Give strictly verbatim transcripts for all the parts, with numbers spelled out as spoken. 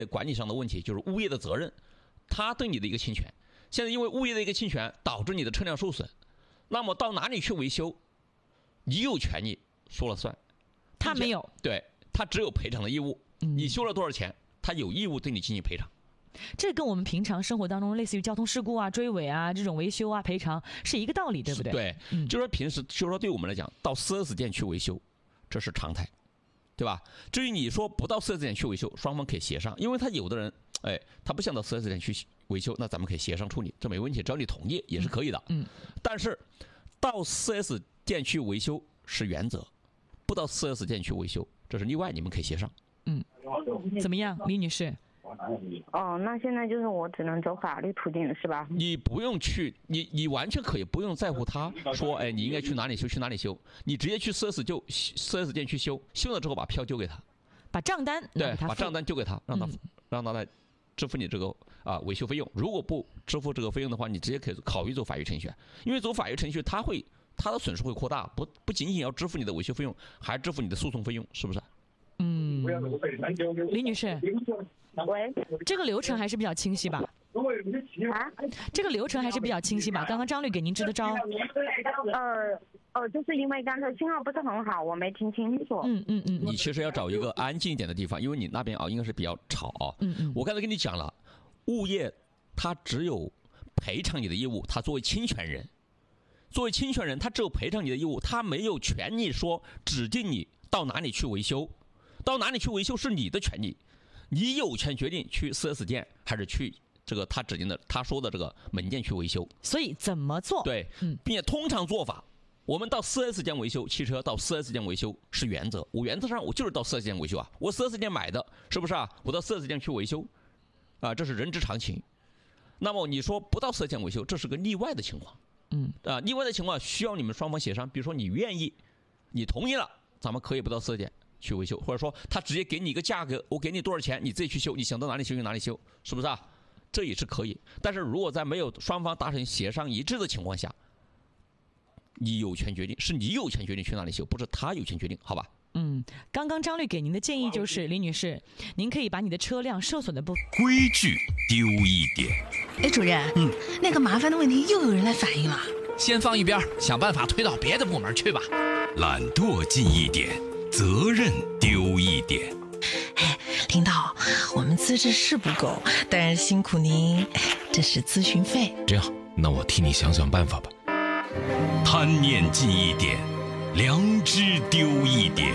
管理上的问题，就是物业的责任，他对你的一个侵权。现在因为物业的一个侵权，导致你的车辆受损，那么到哪里去维修，你有权利说了算， 他没有， 对，他只有赔偿的义务。嗯、你修了多少钱，他有义务对你进行赔偿。 这跟我们平常生活当中类似于交通事故啊、追尾啊这种维修啊、赔偿是一个道理，对不对？ 对，嗯、就是说平时就是说对我们来讲，到 四 S 店去维修，这是常态。对吧？至于你说不到 四 S 店去维修，双方可以协商，因为他有的人，哎，他不想到 四 S 店去维修，那咱们可以协商处理，这没问题，只要你同意也是可以的。嗯。但是到 四 S 店去维修是原则，不到 四 S 店去维修这是例外，你们可以协商。 嗯。怎么样，李女士？ 哦，那现在就是我只能走法律途径了，是吧？ 你不用去，你你完全可以不用在乎他说，哎，你应该去哪里修，去哪里修，你直接去 四 S 就 四 S 店去修，修了之后把票丢给他， 把账单对，把账单丢给他，让他、嗯、让他来支付你这个啊维修费用。如果不支付这个费用的话，你直接可以考虑走法律程序，因为走法律程序，他会他的损失会扩大，不不仅仅要支付你的维修费用，还支付你的诉讼费用，是不是？ 嗯，李女士。 喂， 这个流程还是比较清晰吧？ 啊， 这个流程还是比较清晰吧？刚刚张律给您支的招。 呃呃，就是因为刚才信号不是很好，我没听清楚。 嗯嗯嗯。 你其实要找一个安静一点的地方，因为你那边啊应该是比较吵啊。嗯嗯。我刚才跟你讲了，物业他只有赔偿你的义务，他作为侵权人，作为侵权人，他只有赔偿你的义务，他没有权利说指定你到哪里去维修，到哪里去维修是你的权利。你有权决定去 四 S 店还是去这个他指定的他说的这个门店去维修。 所以怎么做？ 对，嗯，并且通常做法，我们到 四 S 店维修汽车，到 四 S 店维修是原则。我原则上我就是到 四 S 店维修啊，我 四 S 店买的，是不是啊？我到 四 S 店去维修，啊，这是人之常情。那么你说不到 四 S 店维修，这是个例外的情况。嗯，啊，例外的情况需要你们双方协商。比如说你愿意，你同意了，咱们可以不到 四 S 店去维修，或者说他直接给你一个价格，我给你多少钱，你自己去修，你想到哪里修就哪里修，是不是啊？这也是可以。但是如果在没有双方达成协商一致的情况下，你有权决定，是你有权决定去哪里修，不是他有权决定，好吧？ 嗯，刚刚张律给您的建议就是，李女士，您可以把你的车辆受损的部分规矩丢一点。 哎，主任，嗯，那个麻烦的问题又有人来反映了， 先放一边，想办法推到别的部门去吧。 懒惰尽一点。责任丢一点。 哎，领导，我们资质是不够，但是辛苦您，这是咨询费。 这样，那我替你想想办法吧。贪念尽一点，良知丢一点。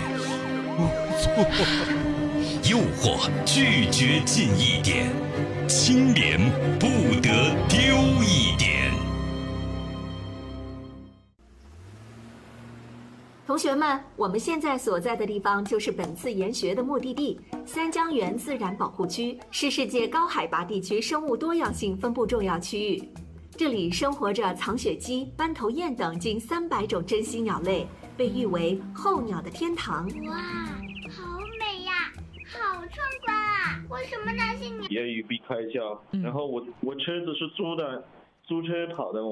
诱惑拒绝尽一点，清廉不得丢一点。 同学们，我们现在所在的地方就是本次研学的目的地——三江源自然保护区，是世界高海拔地区生物多样性分布重要区域。这里生活着藏雪鸡、斑头雁等近三百种珍稀鸟类，被誉为候鸟的天堂。 哇，好美呀，好壮观啊！为什么那些鸟？ 言语必开销，然后我我车子是租的，租车跑的。